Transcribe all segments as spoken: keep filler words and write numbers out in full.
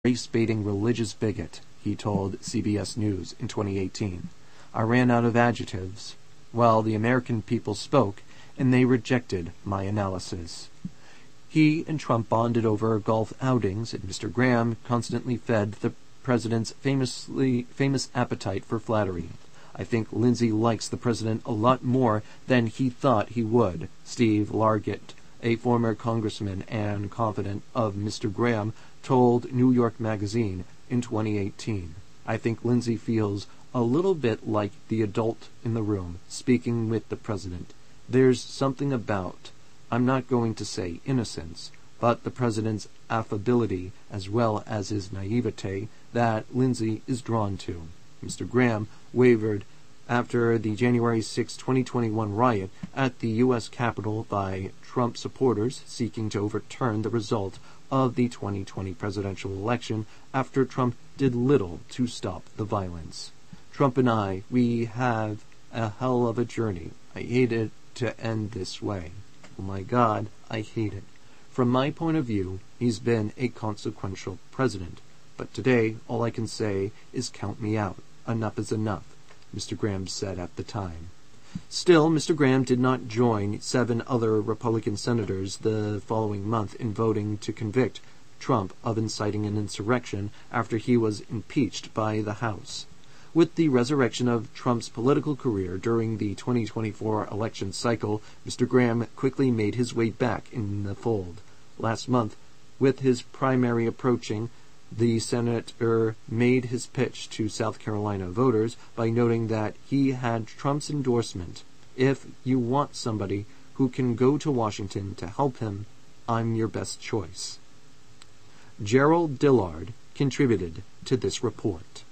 race-baiting religious bigot, he told C B S News in twenty eighteen. I ran out of adjectives. Well, the American people spoke, and they rejected my analysis. He and Trump bonded over golf outings, and Mister Graham constantly fed the president's famously famous appetite for flattery. I think Lindsey likes the president a lot more than he thought he would. Steve Largent, a former congressman and confidant of Mister Graham, told New York Magazine in twenty eighteen. I think Lindsey feels a little bit like the adult in the room, speaking with the president. There's something about, I'm not going to say innocence, but the president's affability as well as his naivete that Lindsey is drawn to. Mister Graham wavered after the January sixth, twenty twenty-one riot at the U S Capitol by Trump supporters seeking to overturn the result of the twenty twenty presidential election after Trump did little to stop the violence. Trump and I, we have a hell of a journey. I hate it to end this way. Oh my God, I hate it. From my point of view, he's been a consequential president. But today, all I can say is count me out. Enough is enough, Mister Graham said at the time. Still, Mister Graham did not join seven other Republican senators the following month in voting to convict Trump of inciting an insurrection after he was impeached by the House. With the resurrection of Trump's political career during the twenty twenty-four election cycle, Mister Graham quickly made his way back in the fold. Last month, with his primary approaching, the senator made his pitch to South Carolina voters by noting that he had Trump's endorsement. If you want somebody who can go to Washington to help him, I'm your best choice. Gerald Dillard contributed to this report.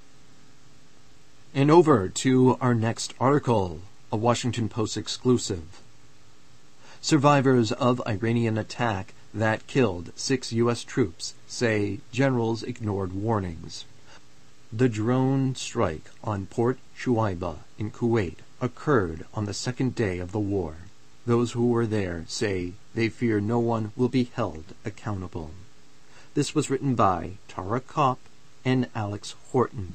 And over to our next article, a Washington Post exclusive. Survivors of Iranian attack that killed six U S troops say generals ignored warnings. The drone strike on Port Shuaibah in Kuwait occurred on the second day of the war. Those who were there say they fear no one will be held accountable. This was written by Tara Kopp and Alex Horton.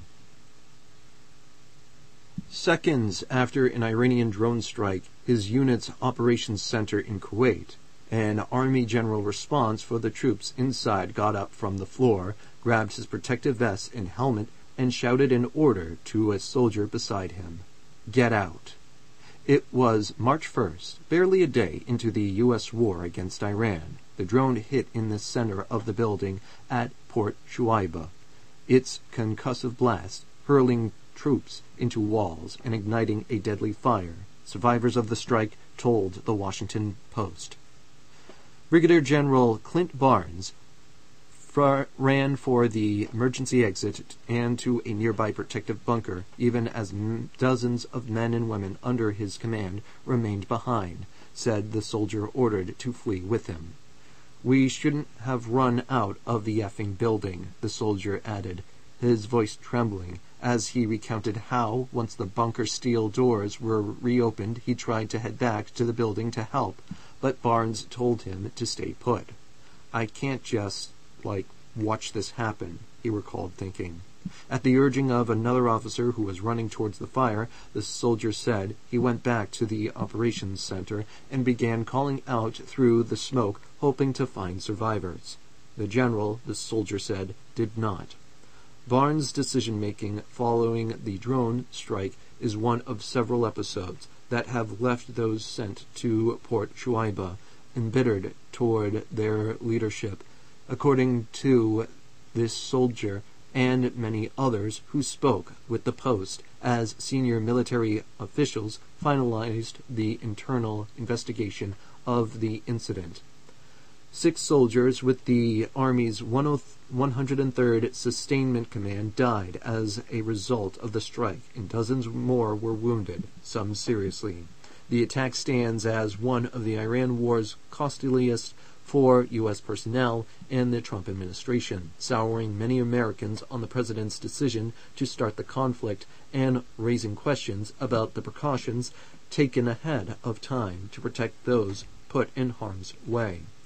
Seconds after an Iranian drone strike his unit's operations center in Kuwait, an Army general response for the troops inside got up from the floor, grabbed his protective vest and helmet, and shouted an order to a soldier beside him. Get out. It was March first, barely a day into the U S war against Iran. The drone hit in the center of the building at Port Shuaibah. Its concussive blast hurling troops into walls and igniting a deadly fire. Survivors of the strike told the Washington Post. Brigadier General Clint Barnes fr- ran for the emergency exit and to a nearby protective bunker, even as m- dozens of men and women under his command remained behind, said the soldier ordered to flee with him. We shouldn't have run out of the effing building, the soldier added, his voice trembling, as he recounted how, once the bunker steel doors were reopened, he tried to head back to the building to help, but Barnes told him to stay put. I can't just, like, watch this happen, he recalled thinking. At the urging of another officer who was running towards the fire, the soldier said he went back to the operations center and began calling out through the smoke, hoping to find survivors. The general, the soldier said, did not. Barnes' decision-making following the drone strike is one of several episodes that have left those sent to Port Shuaibah embittered toward their leadership, according to this soldier and many others who spoke with the Post as senior military officials finalized the internal investigation of the incident. Six soldiers with the Army's one hundred third Sustainment Command died as a result of the strike, and dozens more were wounded, some seriously. The attack stands as one of the Iran war's costliest for U S personnel and the Trump administration, souring many Americans on the president's decision to start the conflict and raising questions about the precautions taken ahead of time to protect those put in harm's way.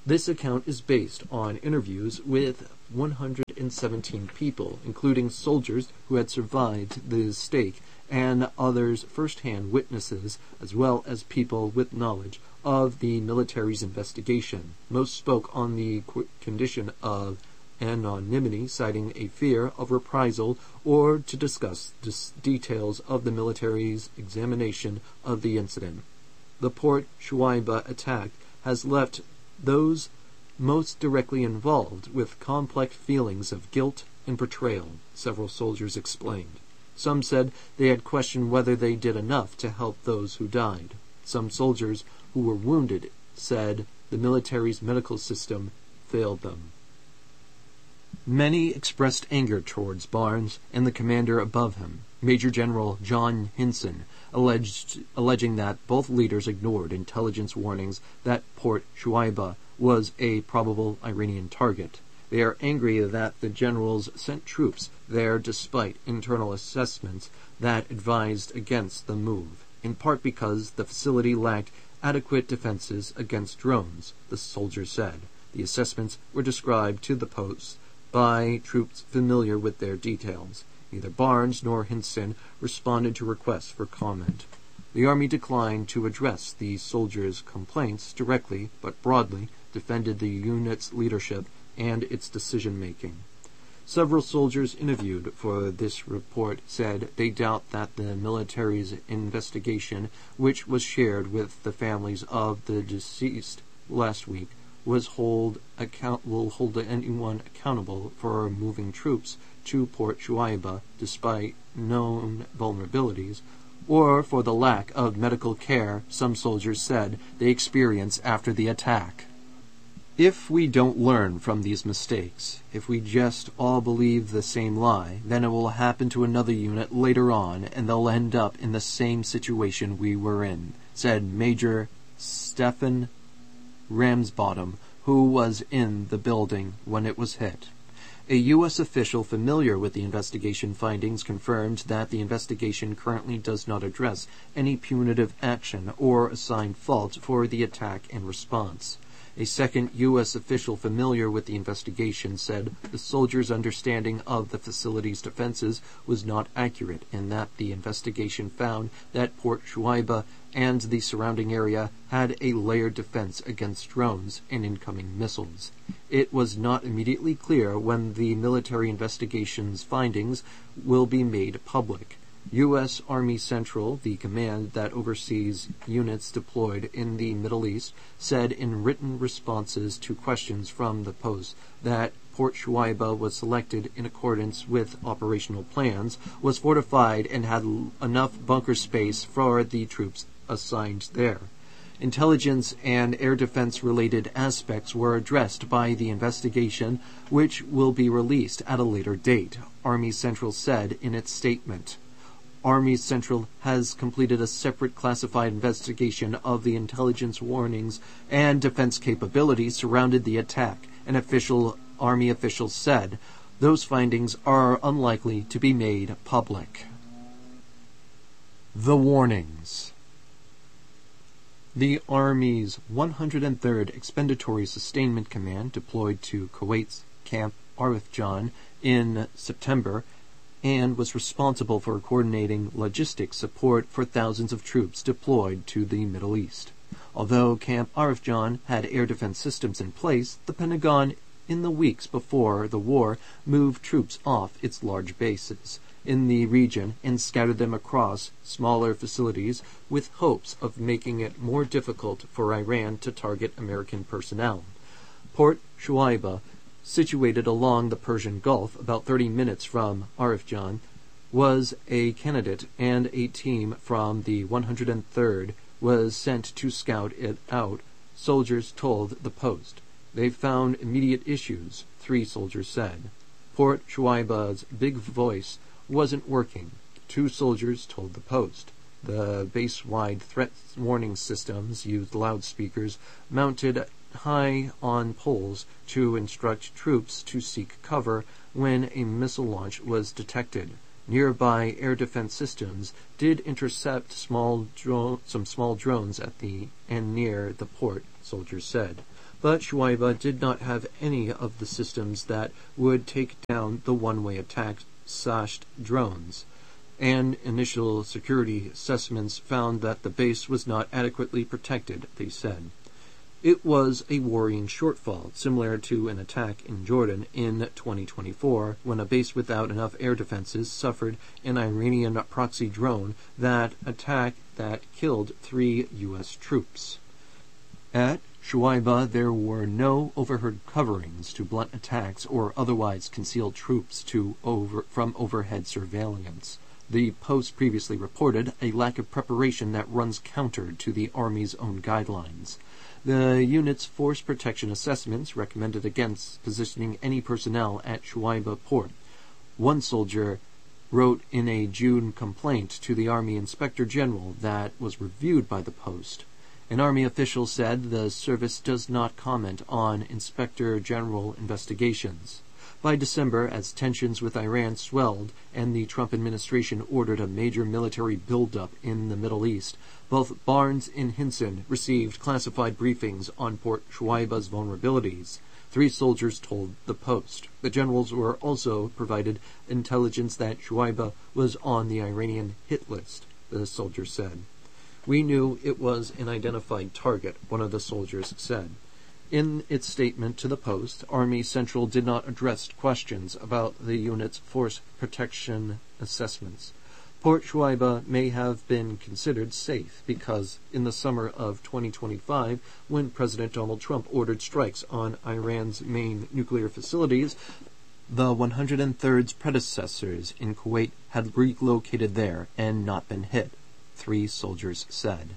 This account is based on interviews with one hundred seventeen people, including soldiers who had survived the stake and others first-hand witnesses, as well as people with knowledge of the military's investigation. Most spoke on the qu- condition of anonymity, citing a fear of reprisal, or to discuss dis- details of the military's examination of the incident. The Port Shuaibah attack has left those most directly involved with complex feelings of guilt and betrayal, several soldiers explained. Some said they had questioned whether they did enough to help those who died. Some soldiers who were wounded said the military's medical system failed them. Many expressed anger towards Barnes and the commander above him, Major General John Hinson, alleged, alleging that both leaders ignored intelligence warnings that Port Shuaibah was a probable Iranian target. They are angry that the generals sent troops there despite internal assessments that advised against the move, in part because the facility lacked adequate defenses against drones, the soldiers said. The assessments were described to the Post by troops familiar with their details. Neither Barnes nor Hinson responded to requests for comment. The Army declined to address the soldiers' complaints directly, but broadly defended the unit's leadership and its decision-making. Several soldiers interviewed for this report said they doubt that the military's investigation, which was shared with the families of the deceased last week, was hold account will hold anyone accountable for moving troops to Port Shuaibah despite known vulnerabilities, or for the lack of medical care some soldiers said they experienced after the attack. If we don't learn from these mistakes, if we just all believe the same lie, then it will happen to another unit later on and they'll end up in the same situation we were in, said Major Stephen Ramsbottom, who was in the building when it was hit. A U S official familiar with the investigation findings confirmed that the investigation currently does not address any punitive action or assign fault for the attack and response. A second U S official familiar with the investigation said the soldiers' understanding of the facility's defenses was not accurate and that the investigation found that Port Shuaibah and the surrounding area had a layered defense against drones and incoming missiles. It was not immediately clear when the military investigation's findings will be made public. U S Army Central, the command that oversees units deployed in the Middle East, said in written responses to questions from the Post that Port Shuaibah was selected in accordance with operational plans, was fortified, and had l- enough bunker space for the troops assigned there. Intelligence and air defense-related aspects were addressed by the investigation, which will be released at a later date, Army Central said in its statement. Army Central has completed a separate classified investigation of the intelligence warnings and defense capabilities surrounding the attack, an official Army official said. Those findings are unlikely to be made public. The warnings. The Army's one hundred third Expeditionary Sustainment Command deployed to Kuwait's Camp Arifjan in September and was responsible for coordinating logistics support for thousands of troops deployed to the Middle East. Although Camp Arifjan had air defense systems in place, the Pentagon, in the weeks before the war, moved troops off its large bases in the region and scattered them across smaller facilities with hopes of making it more difficult for Iran to target American personnel. Port Shuaibah, situated along the Persian Gulf about thirty minutes from Arifjan, was a candidate, and a team from the one hundred third was sent to scout it out, soldiers told the Post. They found immediate issues, three soldiers said. Port Shuaibah's big voice wasn't working, two soldiers told the Post. The base-wide threat warning systems used loudspeakers mounted high on poles to instruct troops to seek cover when a missile launch was detected. Nearby air defense systems did intercept small dro- some small drones at the and near the port, soldiers said. but Shuaiba did not have any of the systems that would take down the one-way attack Sasht drones, and initial security assessments found that the base was not adequately protected, they said. It was a worrying shortfall, similar to an attack in Jordan in twenty twenty-four, when a base without enough air defenses suffered an Iranian proxy drone that attack that killed three U S troops. At Shuaiba, there were no overhead coverings to blunt attacks or otherwise conceal troops to over, from overhead surveillance. The Post previously reported a lack of preparation that runs counter to the Army's own guidelines. The unit's force protection assessments recommended against positioning any personnel at Shuaiba port. One soldier wrote in a June complaint to the Army Inspector General that was reviewed by the Post. An Army official said the service does not comment on Inspector General investigations. By December, as tensions with Iran swelled and the Trump administration ordered a major military buildup in the Middle East, both Barnes and Hinson received classified briefings on Port Shuaiba's vulnerabilities. Three soldiers told the Post. The generals were also provided intelligence that Shuaiba was on the Iranian hit list, the soldier said. We knew it was an identified target, one of the soldiers said. In its statement to the Post, Army Central did not address questions about the unit's force protection assessments. Port Shuaiba may have been considered safe because in the summer of twenty twenty-five, when President Donald Trump ordered strikes on Iran's main nuclear facilities, the one hundred third's predecessors in Kuwait had relocated there and not been hit, three soldiers said.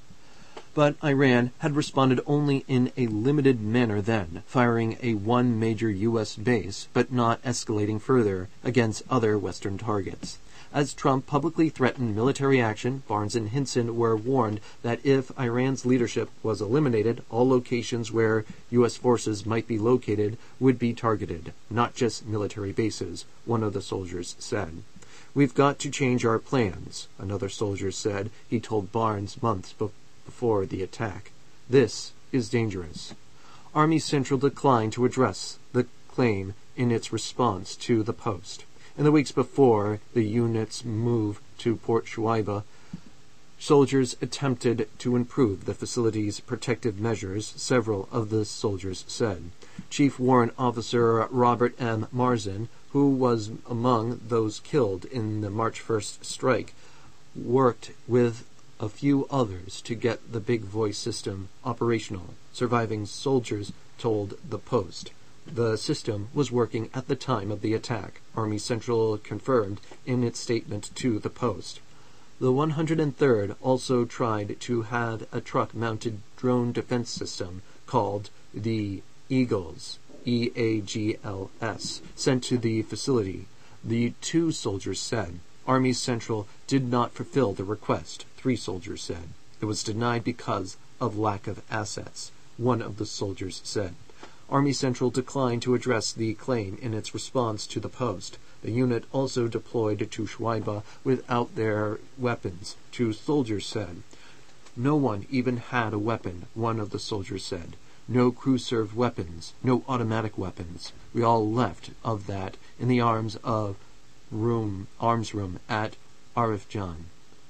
But Iran had responded only in a limited manner then, firing a one major U S base, but not escalating further against other Western targets. As Trump publicly threatened military action, Barnes and Hinson were warned that if Iran's leadership was eliminated, all locations where U S forces might be located would be targeted, not just military bases, one of the soldiers said. We've got to change our plans, another soldier said. He told Barnes months before. Before the attack. This is dangerous. Army Central declined to address the claim in its response to the Post. In the weeks before the unit's move to Port Shuaiba, soldiers attempted to improve the facility's protective measures, several of the soldiers said. Chief Warrant Officer Robert M. Marzin, who was among those killed in the March first strike, worked with a few others to get the big voice system operational. Surviving soldiers told the Post. The system was working at the time of the attack, Army Central confirmed in its statement to the Post. The one hundred third also tried to have a truck-mounted drone defense system called the Eagles, E A G L S, sent to the facility. The two soldiers said. Army Central did not fulfill the request, three soldiers said. It was denied because of lack of assets, one of the soldiers said. Army Central declined to address the claim in its response to the Post. The unit also deployed to Shuaiba without their weapons, two soldiers said. No one even had a weapon, one of the soldiers said. No crew-served weapons, no automatic weapons. We all left of that in the arms of room arms room at Arifjan.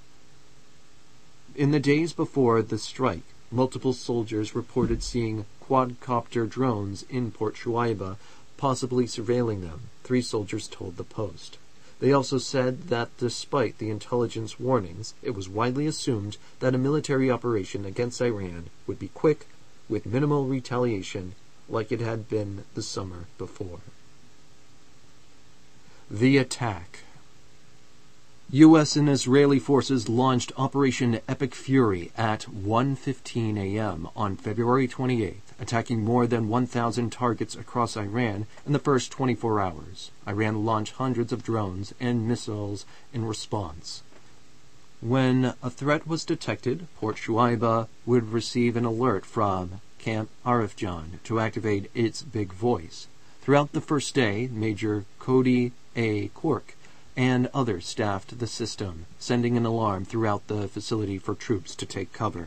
In the days before the strike, multiple soldiers reported seeing quadcopter drones in Port Shuaiba, possibly surveilling them, three soldiers told the Post. They also said that despite the intelligence warnings, it was widely assumed that a military operation against Iran would be quick, with minimal retaliation, like it had been the summer before. The attack. U S and Israeli forces launched Operation Epic Fury at one fifteen a.m. on February twenty-eighth, attacking more than one thousand targets across Iran in the first twenty-four hours. Iran launched hundreds of drones and missiles in response. When a threat was detected, Port Shuaiba would receive an alert from Camp Arifjan to activate its big voice. Throughout the first day, Major Cody A. Cork and others staffed the system, sending an alarm throughout the facility for troops to take cover.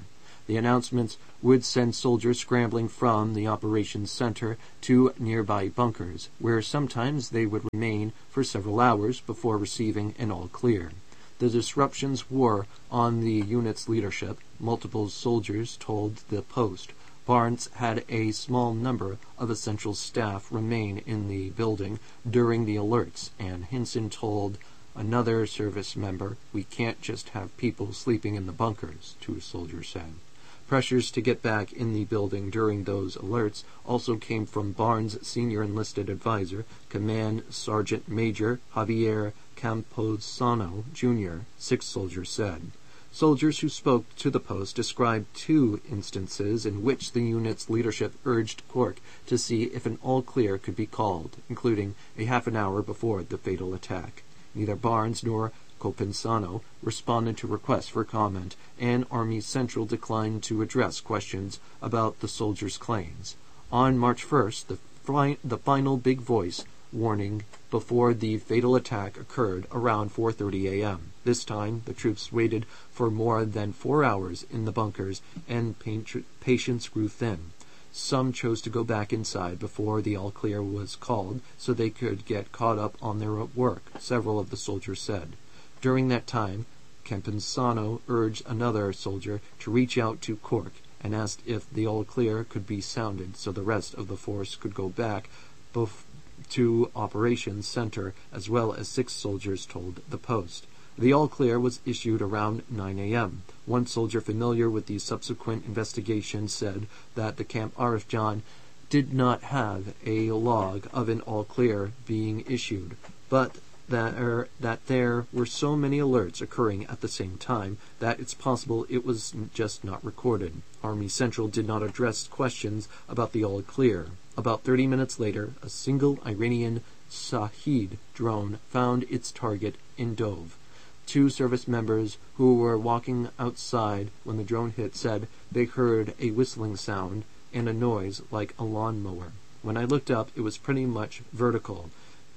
The announcements would send soldiers scrambling from the operations center to nearby bunkers, where sometimes they would remain for several hours before receiving an all-clear. The disruptions wore on the unit's leadership, multiple soldiers told the Post. Barnes had a small number of essential staff remain in the building during the alerts, and Hinson told another service member, "We can't just have people sleeping in the bunkers," two soldiers said. Pressures to get back in the building during those alerts also came from Barnes' senior enlisted advisor, Command Sergeant Major Javier Camposano, Junior, six soldiers said. Soldiers who spoke to the Post described two instances in which the unit's leadership urged Cork to see if an all-clear could be called, including a half an hour before the fatal attack. Neither Barnes nor Compensano responded to requests for comment, and Army Central declined to address questions about the soldiers' claims. On March first, the, fi- the final big voice warning before the fatal attack occurred around four thirty a.m. This time, the troops waited for more than four hours in the bunkers, and patience grew thin. Some chose to go back inside before the all-clear was called so they could get caught up on their work, several of the soldiers said. During that time, Campensano urged another soldier to reach out to Cork and asked if the all-clear could be sounded so the rest of the force could go back bef- to Operations Center, as well as six soldiers told the Post. The all-clear was issued around nine a.m. One soldier familiar with the subsequent investigation said that the Camp Arifjan did not have a log of an all-clear being issued, but that, er, that there were so many alerts occurring at the same time that it's possible it was just not recorded. Army Central did not address questions about the all-clear. About thirty minutes later, a single Iranian Shahed drone found its target in Dove. Two service members who were walking outside when the drone hit said they heard a whistling sound and a noise like a lawnmower. When I looked up, it was pretty much vertical,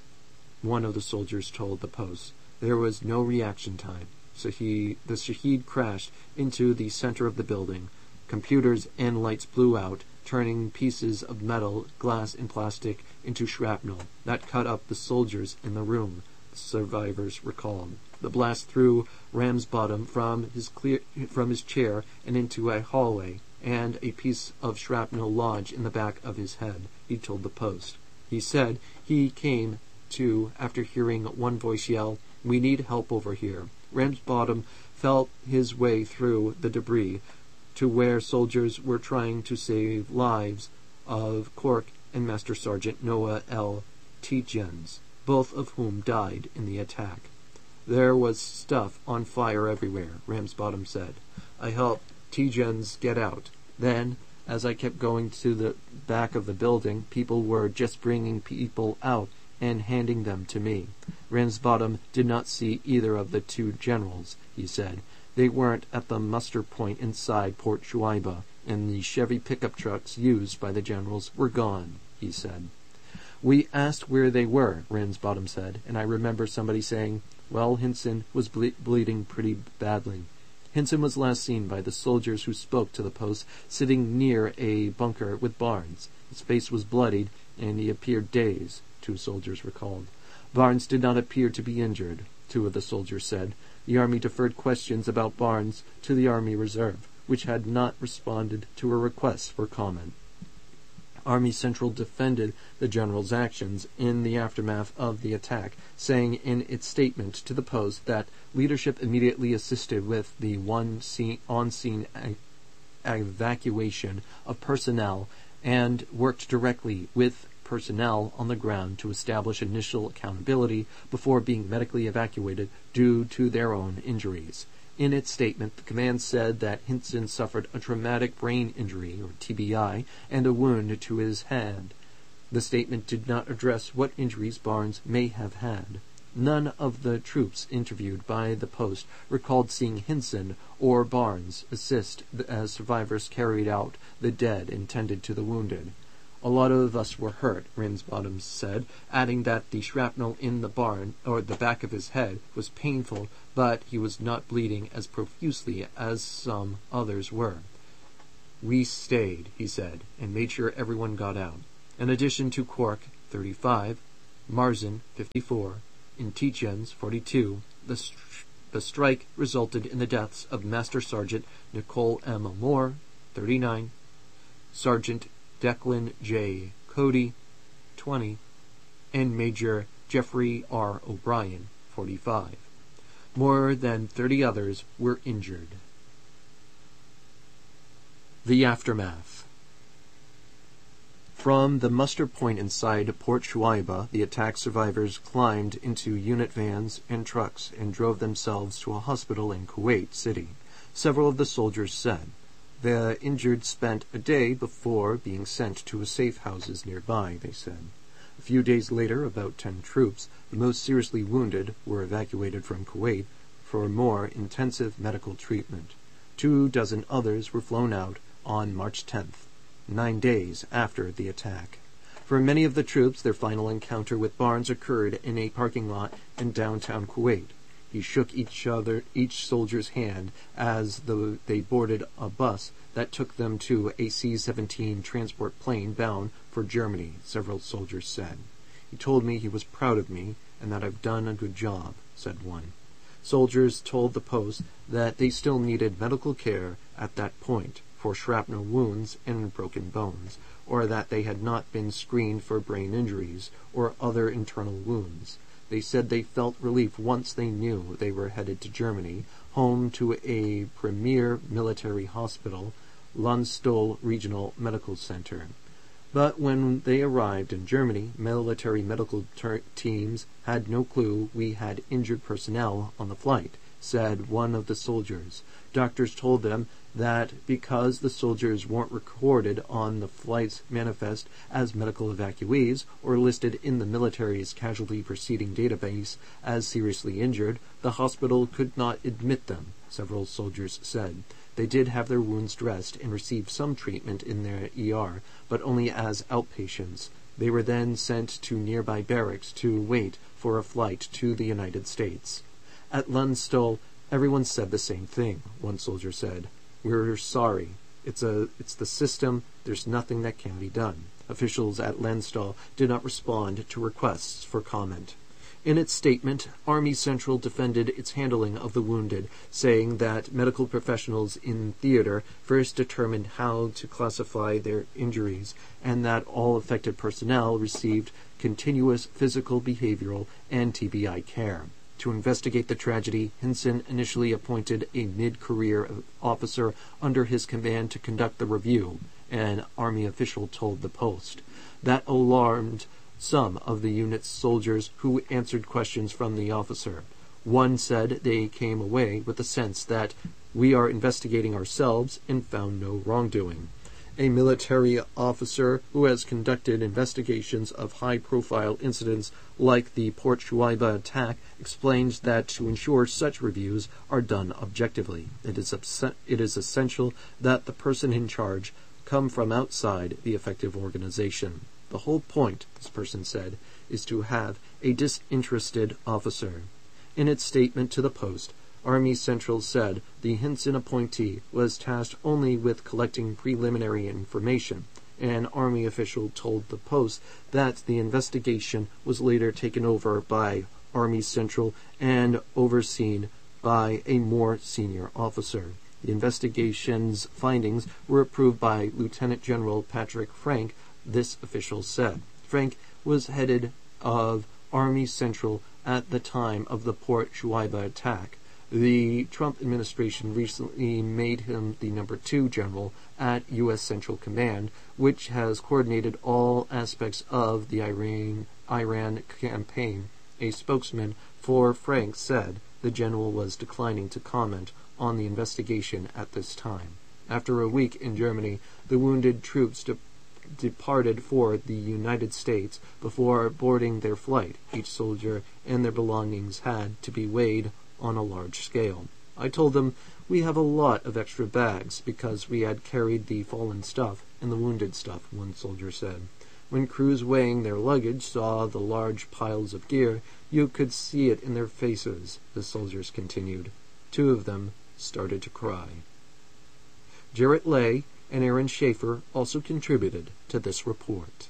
one of the soldiers told the Post. There was no reaction time. So he, the Shahed crashed into the center of the building. Computers and lights blew out, turning pieces of metal, glass, and plastic into shrapnel that cut up the soldiers in the room, the survivors recalled. The blast threw Ramsbottom from his clear, from his chair and into a hallway, and a piece of shrapnel lodged in the back of his head, he told the Post. He said he came to after hearing one voice yell, "We need help over here." Ramsbottom felt his way through the debris to where soldiers were trying to save lives of Cork and Master Sergeant Noah L. Tietjens, both of whom died in the attack. There was stuff on fire everywhere, Ramsbottom said. I helped Tietjens get out. Then, as I kept going to the back of the building, people were just bringing people out and handing them to me. Ramsbottom did not see either of the two generals, he said. They weren't at the muster point inside Port Shuaiba, and the Chevy pickup trucks used by the generals were gone, he said. We asked where they were, Ramsbottom said, and I remember somebody saying, well, Hinson was ble- bleeding pretty badly. Hinson was last seen by the soldiers who spoke to the Post sitting near a bunker with Barnes. His face was bloodied, and he appeared dazed, two soldiers recalled. Barnes did not appear to be injured, two of the soldiers said. The Army deferred questions about Barnes to the Army Reserve, which had not responded to a request for comment. Army Central defended the general's actions in the aftermath of the attack, saying in its statement to the Post that leadership immediately assisted with the one scene, on-scene a- evacuation of personnel and worked directly with personnel on the ground to establish initial accountability before being medically evacuated due to their own injuries. In its statement, the command said that Hinson suffered a traumatic brain injury, or T B I, and a wound to his hand. The statement did not address what injuries Barnes may have had. None of the troops interviewed by the Post recalled seeing Hinson or Barnes assist as survivors carried out the dead and tended to the wounded. A lot of us were hurt, Ramsbottom said, adding that the shrapnel in the barn, or the back of his head, was painful, but he was not bleeding as profusely as some others were. We stayed, he said, and made sure everyone got out. In addition to Cork, thirty-five, Marzen, fifty-four, and Tietjens, forty-two, the, st- the strike resulted in the deaths of Master Sergeant Nicole M. Moore, thirty-nine, Sergeant Declan J. Cody, twenty, and Major Jeffrey R. O'Brien, forty-five. More than thirty others were injured. The aftermath. From the muster point inside Port Shuaibah, the attack survivors climbed into unit vans and trucks and drove themselves to a hospital in Kuwait City. Several of the soldiers said the injured spent a day before being sent to a safe houses nearby, they said. A few days later, about ten troops, the most seriously wounded, were evacuated from Kuwait for more intensive medical treatment. Two dozen others were flown out on March tenth, nine days after the attack. For many of the troops, their final encounter with Barnes occurred in a parking lot in downtown Kuwait. He shook each other, each soldier's hand as though they boarded a bus that took them to a C seventeen transport plane bound for Germany, several soldiers said. He told me he was proud of me and that I've done a good job, said one. Soldiers told the Post that they still needed medical care at that point for shrapnel wounds and broken bones, or that they had not been screened for brain injuries or other internal wounds. They said they felt relief once they knew they were headed to Germany, home to a premier military hospital, Landstuhl Regional Medical Center. But when they arrived in Germany, military medical ter- teams had no clue we had injured personnel on the flight, said one of the soldiers. Doctors told them that because the soldiers weren't recorded on the flight's manifest as medical evacuees or listed in the military's casualty proceeding database as seriously injured, the hospital could not admit them, several soldiers said. They did have their wounds dressed and received some treatment in their E R, but only as outpatients. They were then sent to nearby barracks to wait for a flight to the United States. At Landstuhl, everyone said the same thing, one soldier said. We're sorry. It's a, it's the system. There's nothing that can be done. Officials at Landstuhl did not respond to requests for comment. In its statement, Army Central defended its handling of the wounded, saying that medical professionals in theater first determined how to classify their injuries, and that all affected personnel received continuous physical, behavioral, and T B I care. To investigate the tragedy, Hinson initially appointed a mid-career officer under his command to conduct the review, an Army official told the Post. That alarmed some of the unit's soldiers who answered questions from the officer. One said they came away with the sense that we are investigating ourselves and found no wrongdoing. A military officer who has conducted investigations of high-profile incidents like the Port Shuaibah attack explains that to ensure such reviews are done objectively, it is, obs- it is essential that the person in charge come from outside the affected organization. The whole point, this person said, is to have a disinterested officer. In its statement to the Post, Army Central said the Hinson appointee was tasked only with collecting preliminary information. An Army official told the Post that the investigation was later taken over by Army Central and overseen by a more senior officer. The investigation's findings were approved by Lieutenant General Patrick Frank, this official said. Frank was head of Army Central at the time of the Port Shuaibah attack. The Trump administration recently made him the number two general at U S Central Command, which has coordinated all aspects of the Iran, Iran campaign. A spokesman for Frank said the general was declining to comment on the investigation at this time. After a week in Germany, the wounded troops de- departed for the United States. Before boarding their flight, each soldier and their belongings had to be weighed on a large scale. I told them we have a lot of extra bags because we had carried the fallen stuff and the wounded stuff, one soldier said. When crews weighing their luggage saw the large piles of gear, you could see it in their faces, the soldiers continued. Two of them started to cry. Jarrett Lay and Aaron Schaefer also contributed to this report.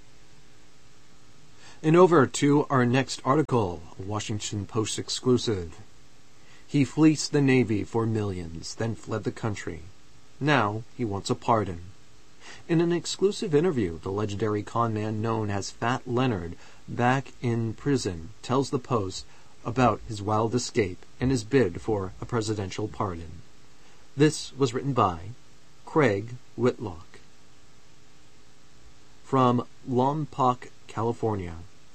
And over to our next article, a Washington Post exclusive. He fleeced the Navy for millions, then fled the country. Now he wants a pardon. In an exclusive interview, the legendary conman known as Fat Leonard, back in prison, tells the Post about his wild escape and his bid for a presidential pardon. This was written by Craig Whitlock. From Lompoc, California.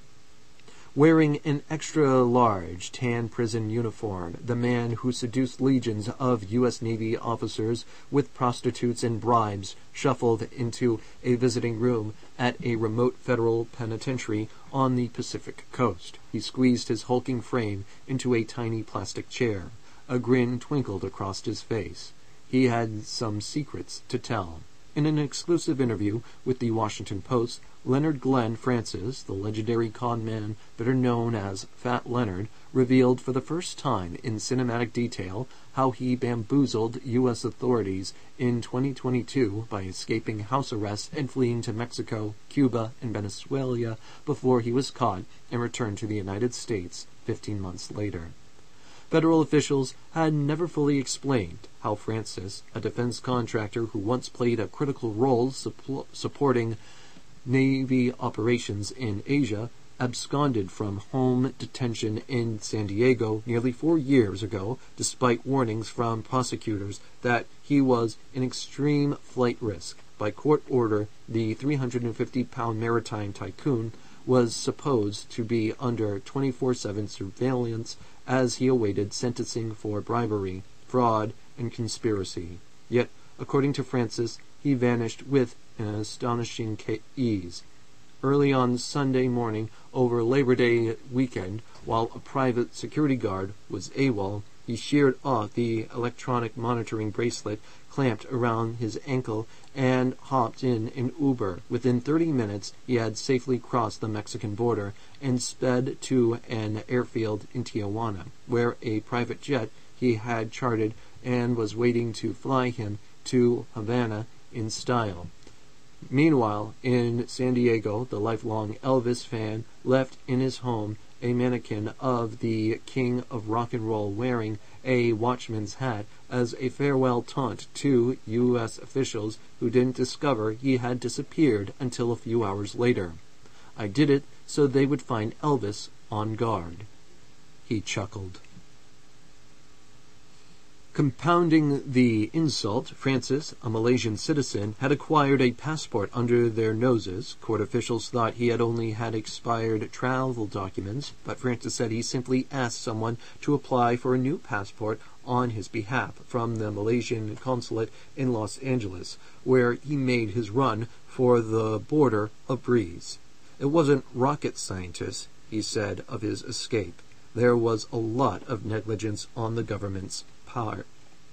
Wearing an extra-large tan prison uniform, the man who seduced legions of U S Navy officers with prostitutes and bribes shuffled into a visiting room at a remote federal penitentiary on the Pacific coast. He squeezed his hulking frame into a tiny plastic chair. A grin twinkled across his face. He had some secrets to tell. In an exclusive interview with the Washington Post, Leonard Glenn Francis, the legendary conman better known as Fat Leonard, revealed for the first time in cinematic detail how he bamboozled U S authorities in twenty twenty-two by escaping house arrest and fleeing to Mexico, Cuba, and Venezuela before he was caught and returned to the United States fifteen months later. Federal officials had never fully explained how Francis, a defense contractor who once played a critical role su- supporting Navy operations in Asia, absconded from home detention in San Diego nearly four years ago, despite warnings from prosecutors that he was an extreme flight risk. By court order, the three hundred fifty pound maritime tycoon was supposed to be under twenty-four seven surveillance as he awaited sentencing for bribery, fraud, and conspiracy. Yet, according to Francis, he vanished with an astonishing ease. Early on Sunday morning, over Labor Day weekend, while a private security guard was AWOL, he sheared off the electronic monitoring bracelet clamped around his ankle and hopped in an Uber. Within thirty minutes, he had safely crossed the Mexican border and sped to an airfield in Tijuana, where a private jet he had chartered and was waiting to fly him to Havana in style. Meanwhile, in San Diego, the lifelong Elvis fan left in his home a mannequin of the king of rock and roll wearing a watchman's hat as a farewell taunt to U S officials who didn't discover he had disappeared until a few hours later. I did it so they would find Elvis on guard. He chuckled. Compounding the insult, Francis, a Malaysian citizen, had acquired a passport under their noses. Court officials thought he had only had expired travel documents, but Francis said he simply asked someone to apply for a new passport on his behalf from the Malaysian consulate in Los Angeles, where he made his run for the border a breeze. It wasn't rocket scientists, he said of his escape. There was a lot of negligence on the government's part.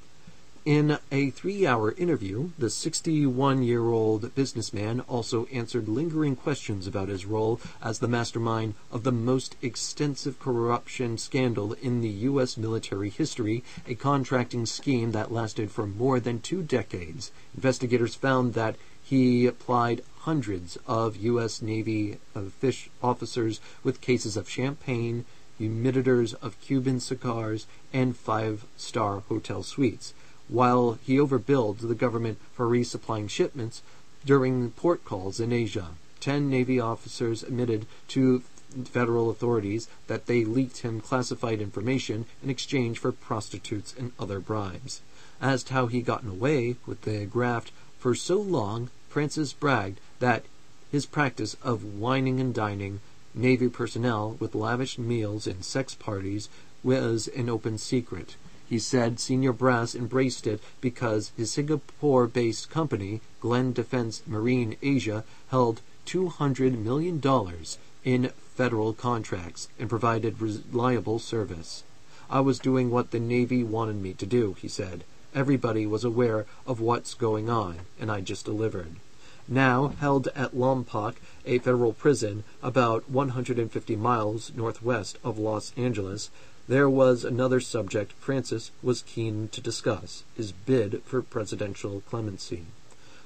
In a three-hour interview, the sixty-one-year-old businessman also answered lingering questions about his role as the mastermind of the most extensive corruption scandal in the U S military history, a contracting scheme that lasted for more than two decades. Investigators found that he applied hundreds of U S Navy officers with cases of champagne, humidifiers of Cuban cigars, and five-star hotel suites, while he overbilled the government for resupplying shipments during port calls in Asia. Ten Navy officers admitted to federal authorities that they leaked him classified information in exchange for prostitutes and other bribes. As to how he gotten away with the graft for so long, Francis bragged that his practice of wining and dining Navy personnel with lavish meals and sex parties was an open secret. He said senior brass embraced it because his Singapore-based company, Glenn Defense Marine Asia, held two hundred million dollars in federal contracts and provided reliable service. I was doing what the Navy wanted me to do, he said. Everybody was aware of what's going on, and I just delivered. Now held at Lompoc, a federal prison about one hundred fifty miles northwest of Los Angeles, there was another subject Francis was keen to discuss, his bid for presidential clemency.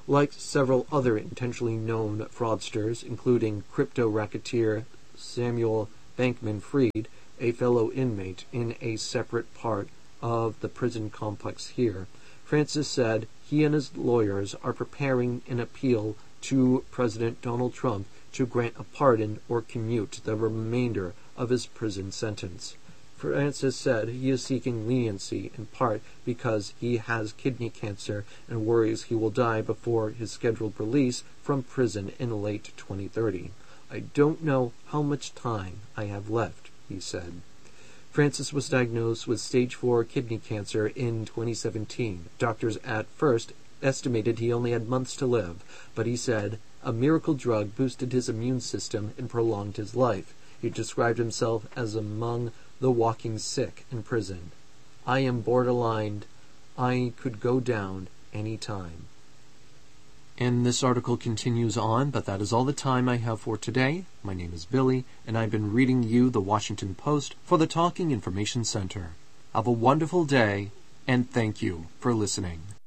Like several other intentionally known fraudsters, including crypto racketeer Samuel Bankman-Fried, a fellow inmate in a separate part of the prison complex here, Francis said he and his lawyers are preparing an appeal to President Donald Trump to grant a pardon or commute the remainder of his prison sentence. Francis said he is seeking leniency in part because he has kidney cancer and worries he will die before his scheduled release from prison in late twenty thirty. I don't know how much time I have left, he said. Francis was diagnosed with stage four kidney cancer in twenty seventeen. Doctors at first estimated he only had months to live, but he said a miracle drug boosted his immune system and prolonged his life. He described himself as among the walking sick in prison. I am borderline. I could go down any time. And this article continues on, but that is all the time I have for today. My name is Billy, and I've been reading you the Washington Post for the Talking Information Center. Have a wonderful day, and thank you for listening.